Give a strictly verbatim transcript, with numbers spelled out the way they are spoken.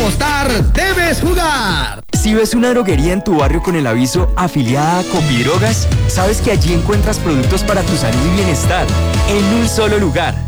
apostar, debes jugar. Si ves una droguería en tu barrio con el aviso afiliada a Copidrogas, sabes que allí encuentras productos para tu salud y bienestar en un solo lugar.